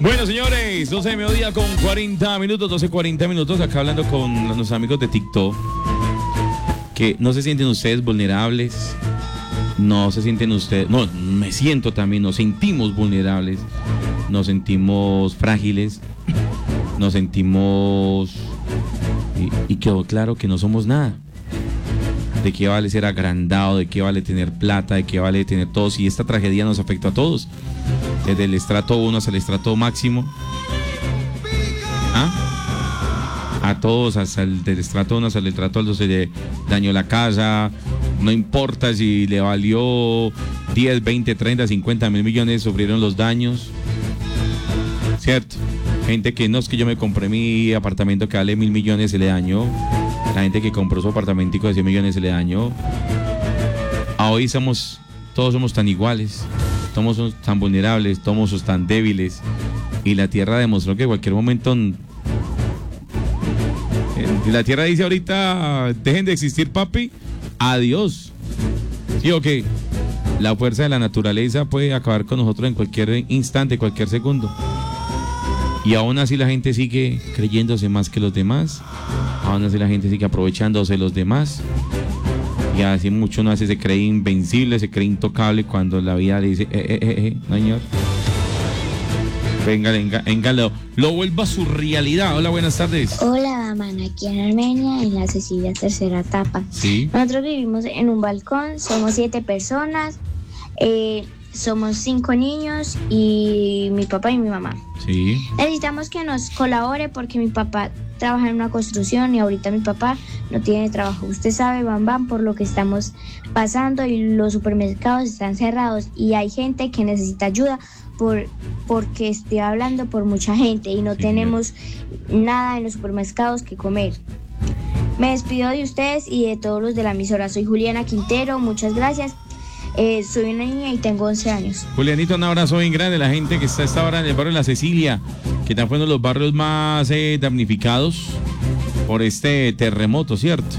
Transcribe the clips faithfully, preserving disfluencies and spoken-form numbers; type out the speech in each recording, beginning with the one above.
Bueno, señores, doce de mediodía con cuarenta minutos, doce cuarenta minutos, acá hablando con los amigos de TikTok. Que no se sienten ustedes vulnerables, no se sienten ustedes, no, me siento también, nos sentimos vulnerables, nos sentimos frágiles, nos sentimos, y, y quedó claro que no somos nada. ¿De qué vale ser agrandado? ¿De qué vale tener plata? ¿De qué vale tener todo? Si esta tragedia nos afectó a todos, desde el estrato uno hasta el estrato máximo, ¿ah? A todos, hasta el del estrato uno hasta el estrato dos, se le dañó la casa, no importa si le valió diez, veinte, treinta, cincuenta mil millones, sufrieron los daños, ¿cierto? Gente que no es que yo me compré mi apartamento que vale mil millones, se le dañó. La gente que compró su apartamentico de cien millones se le dañó. A hoy somos, todos somos tan iguales, todos somos tan vulnerables, todos somos tan débiles. Y la tierra demostró que en cualquier momento... La tierra dice ahorita, dejen de existir, papi, adiós. ¿Sí o qué? La fuerza de la naturaleza puede acabar con nosotros en cualquier instante, cualquier segundo. Y aún así la gente sigue creyéndose más que los demás. Aún así la gente sigue aprovechándose de los demás. Y así mucho no hace, se cree invencible, se cree intocable cuando la vida le dice, eh, eh, eh, eh, no, señor. Venga, venga, venga, lo, lo vuelva a su realidad. Hola, buenas tardes. Hola, Daman, aquí en Armenia, en la Cecilia tercera etapa. Sí. Nosotros vivimos en un balcón, somos siete personas, eh, somos cinco niños y mi papá y mi mamá. Sí. Necesitamos que nos colabore porque mi papá trabaja en una construcción y ahorita mi papá no tiene trabajo. Usted sabe, Bam Bam, por lo que estamos pasando y los supermercados están cerrados y hay gente que necesita ayuda por porque estoy hablando por mucha gente y no sí, tenemos nada en los supermercados que comer. Me despido de ustedes y de todos los de la emisora. Soy Juliana Quintero, muchas gracias. Eh, soy una niña y tengo once años. Julianito, un abrazo bien grande a la gente que está a esta hora en el barrio de La Cecilia, que están fuendo los barrios más eh, damnificados por este terremoto, ¿cierto?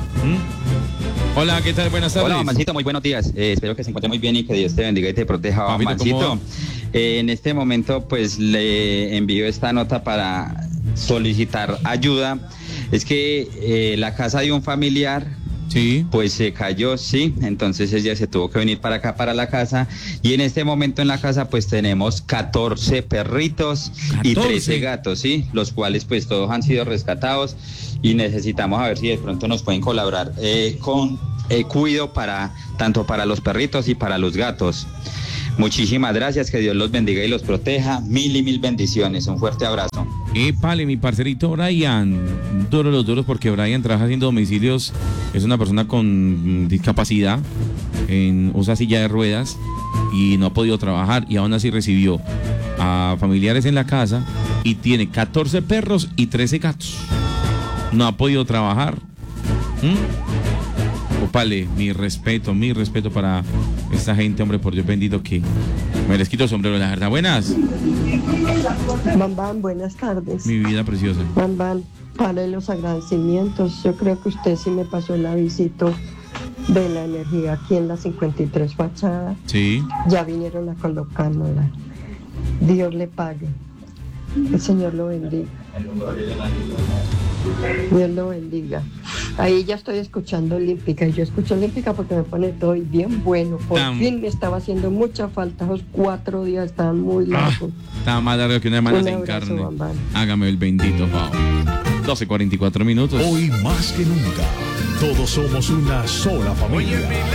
¿Mm? Hola, ¿qué tal? Buenas tardes. Hola, Mancito, muy buenos días. Eh, espero que se encuentre muy bien y que Dios te bendiga y te proteja, Papito, Mancito. Eh, en este momento, pues, le envío esta nota para solicitar ayuda. Es que eh, la casa de un familiar... Sí. Pues se cayó, sí, entonces ella se tuvo que venir para acá, para la casa, y en este momento en la casa pues tenemos catorce perritos catorce. Y trece gatos, sí, los cuales pues todos han sido rescatados y necesitamos a ver si de pronto nos pueden colaborar eh, con eh, cuido para, tanto para los perritos y para los gatos. Muchísimas gracias, que Dios los bendiga y los proteja, mil y mil bendiciones, un fuerte abrazo. Épale, mi parcerito Brian, duro los duros porque Brian trabaja haciendo domicilios, es una persona con discapacidad, en, usa silla de ruedas y no ha podido trabajar y aún así recibió a familiares en la casa y tiene catorce perros y trece gatos. No ha podido trabajar. ¿Mm? Opale, mi respeto, mi respeto para esta gente, hombre, por Dios bendito, que me les quito el sombrero, la verdad. Buenas. Bam Bam, buenas tardes. Mi vida preciosa. Bam Bam, para los agradecimientos, yo creo que usted sí me pasó el avisito de la energía aquí en la cincuenta y tres fachada. Sí. Ya vinieron a colocárnosla. Dios le pague. El Señor lo bendiga. Dios lo bendiga. Ahí ya estoy escuchando Olímpica y yo escucho Olímpica porque me pone todo bien bueno. Por Tam. fin me estaba haciendo mucha falta. Esos cuatro días estaban muy largos. Ah, estaba más largo que una semana sin carne. Bam, bam. Hágame el bendito favor. doce cuarenta y cuatro minutos. Hoy más que nunca, todos somos una sola familia.